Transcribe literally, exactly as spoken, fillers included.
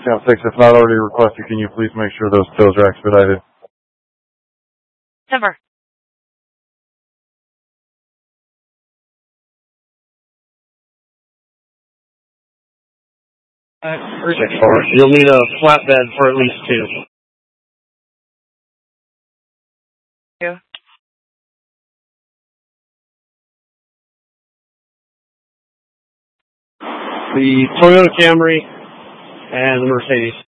Count six, if not already requested, can you please make sure those tows are expedited? Number. Uh, six four. You'll need a flatbed for at least two. Yeah. The Toyota Camry and the Mercedes.